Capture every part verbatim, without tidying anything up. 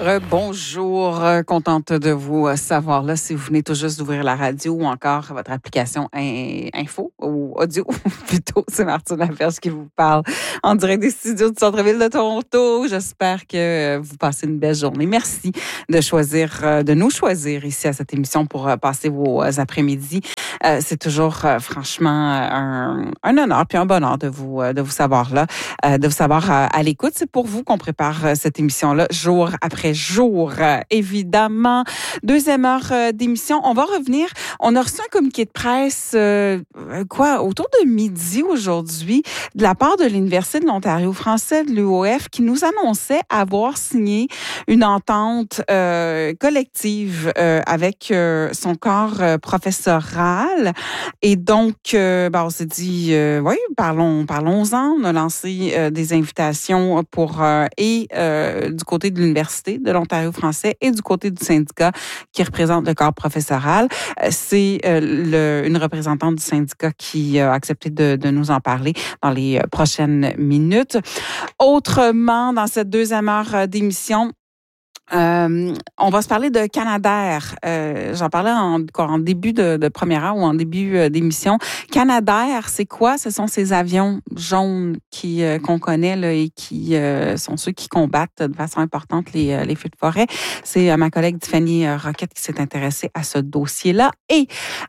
Bonjour, contente de vous savoir là si vous venez tout juste d'ouvrir la radio ou encore votre application info ou audio. Plutôt, c'est Martine Laferge qui vous parle en direct des studios du centre-ville de Toronto. J'espère que vous passez une belle journée. Merci de choisir, de nous choisir ici à cette émission pour passer vos après-midi. C'est toujours franchement un, un honneur puis un bonheur de vous de vous savoir là, de vous savoir à l'écoute. C'est pour vous qu'on prépare cette émission-là jour après jour. Évidemment, deuxième heure d'émission, on va revenir. On a reçu un communiqué de presse, euh, quoi, autour de midi aujourd'hui, de la part de l'Université de l'Ontario français de l'U O F qui nous annonçait avoir signé une entente euh, collective euh, avec euh, son corps euh, professoral. Et donc, euh, ben, on s'est dit, euh, oui, parlons, parlons-en. On a lancé euh, des invitations pour euh, et euh, du côté de l'Université de l'Ontario français et du côté du syndicat qui représente le corps professoral. Euh, c'est euh, le, une représentante du syndicat qui a accepté de, de nous en parler dans les prochaines minutes. Autrement, dans cette deuxième heure d'émission, Euh, on va se parler de Canadair. Euh, j'en parlais en, en début de, de première heure ou en début euh, d'émission. Canadair, c'est quoi? Ce sont ces avions jaunes qui euh, qu'on connaît là, et qui euh, sont ceux qui combattent de façon importante les, euh, les feux de forêt. C'est euh, ma collègue Tiffany euh, Roquette qui s'est intéressée à ce dossier-là. Et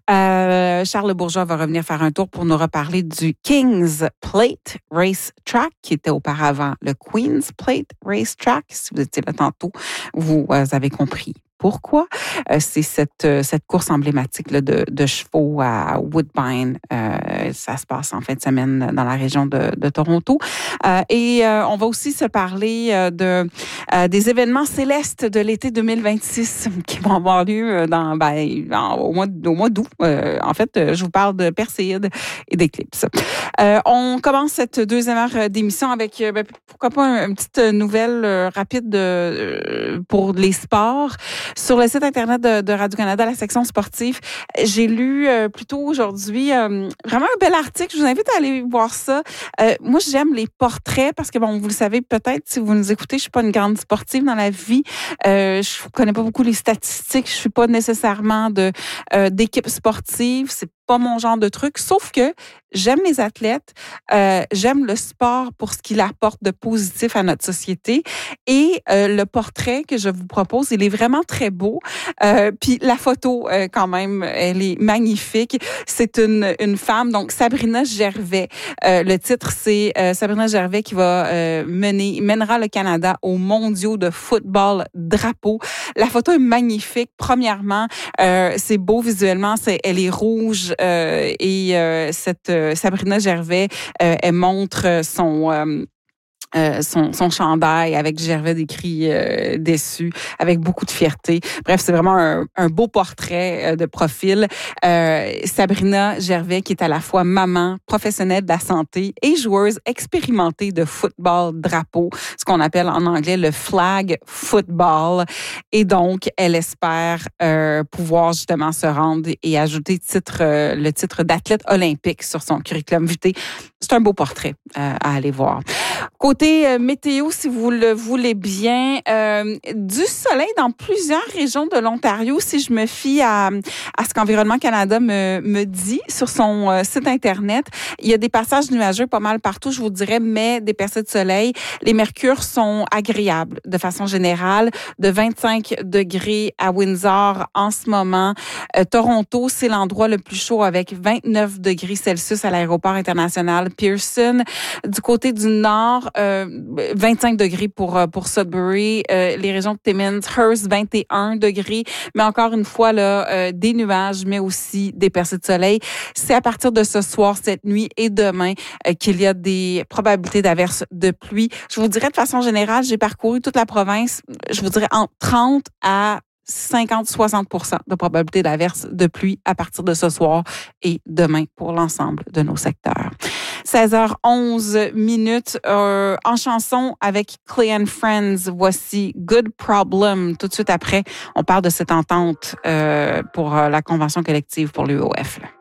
euh, Charles Bourgeois va revenir faire un tour pour nous reparler du Kings Plate Race Track, qui était auparavant le Queen's Plate Race Track. Si vous étiez là tantôt, vous avez compris pourquoi. Euh, c'est cette, cette course emblématique là, de, de chevaux à Woodbine. Euh, ça se passe en fin de semaine dans la région de, de Toronto. Euh, et euh, on va aussi se parler euh, de, euh, des événements célestes de l'été deux mille vingt-six qui vont avoir lieu dans, ben, en, au mois, au mois d'août. Euh, en fait, je vous parle de Perséide et d'éclipse. Euh, on commence cette deuxième heure d'émission avec, ben, pourquoi pas, une, une petite nouvelle euh, rapide de, euh, pour les sports. Sur le site Internet de, de Radio-Canada, la section sportive, j'ai lu euh, plus tôt aujourd'hui euh, vraiment un bel article. Je vous invite à aller voir ça. Euh, moi, j'aime les portraits parce que, bon, vous le savez peut-être, si vous nous écoutez, je suis pas une grande sportive dans la vie. Euh, je connais pas beaucoup les statistiques. Je suis pas nécessairement de euh, d'équipe sportive. C'est pas mon genre de truc, sauf que j'aime les athlètes, euh, j'aime le sport pour ce qu'il apporte de positif à notre société et euh, le portrait que je vous propose, il est vraiment très beau. Euh, puis la photo, euh, quand même, elle est magnifique. C'est une, une femme, donc Sabrina Gervais. Euh, le titre, c'est euh, Sabrina Gervais qui va euh, mener, mènera le Canada aux mondiaux de football drapeau. La photo est magnifique. Premièrement, euh, c'est beau visuellement, c'est, elle est rouge, Euh, et euh, cette euh, Sabrina Gervais, euh, elle montre son euh, Euh, son, son chandail avec Gervais décrit euh, déçu, avec beaucoup de fierté. Bref, c'est vraiment un, un beau portrait euh, de profil. Euh, Sabrina Gervais, qui est à la fois maman, professionnelle de la santé et joueuse expérimentée de football drapeau, ce qu'on appelle en anglais le flag football. Et donc, elle espère euh, pouvoir justement se rendre et ajouter titre, euh, le titre d'athlète olympique sur son curriculum vitae. C'est un beau portrait euh, à aller voir. Côté euh, météo, si vous le voulez bien, euh, du soleil dans plusieurs régions de l'Ontario, si je me fie à, à ce qu'Environnement Canada me, me dit sur son euh, site Internet. Il y a des passages nuageux pas mal partout, je vous dirais, mais des percées de soleil. Les mercures sont agréables de façon générale, de vingt-cinq degrés à Windsor en ce moment. Euh, Toronto, c'est l'endroit le plus chaud avec vingt-neuf degrés Celsius à l'aéroport international Pearson. Du côté du nord, euh, vingt-cinq degrés pour pour Sudbury, euh, les régions de Timmins, Hearst, vingt et un degrés, mais encore une fois là, euh, des nuages, mais aussi des percées de soleil. C'est à partir de ce soir, cette nuit et demain euh, qu'il y a des probabilités d'averses de pluie. Je vous dirais de façon générale, j'ai parcouru toute la province, je vous dirais entre trente à cinquante à soixante pour cent de probabilité d'averse de pluie à partir de ce soir et demain pour l'ensemble de nos secteurs. seize heures onze minutes euh, en chanson avec Clay and Friends. Voici Good Problem. Tout de suite après, on parle de cette entente euh, pour euh, la convention collective pour l'U O F. Là.